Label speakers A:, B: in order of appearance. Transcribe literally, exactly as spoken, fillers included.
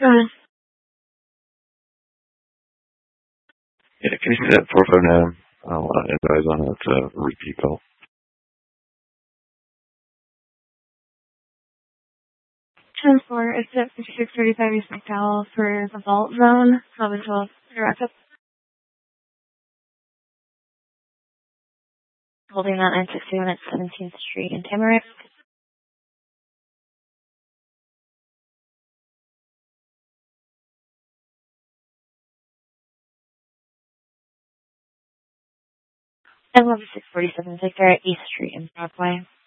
A: Uh,
B: Yeah, can you see that four five nine? I want to advise on that uh, repeat call.
A: ten four, it's at fifty-six thirty-five East McDowell for the Vault Zone, twelve and twelve, direct up. Holding that nine sixty-one at seventeenth Street in Tamarack. And six forty-seven Victor at East Street in Broadway.